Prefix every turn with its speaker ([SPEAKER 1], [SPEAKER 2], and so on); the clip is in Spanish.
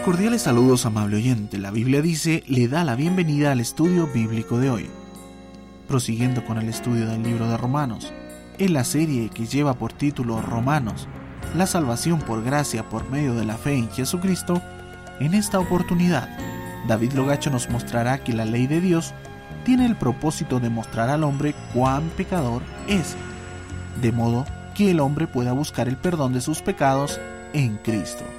[SPEAKER 1] Cordiales saludos, amable oyente. La Biblia dice, le da la bienvenida al estudio bíblico de hoy. Prosiguiendo con el estudio del libro de Romanos, en la serie que lleva por título Romanos, la salvación por gracia por medio de la fe en Jesucristo, en esta oportunidad, David Logacho nos mostrará que la ley de Dios tiene el propósito de mostrar al hombre cuán pecador es, de modo que el hombre pueda buscar el perdón de sus pecados en Cristo.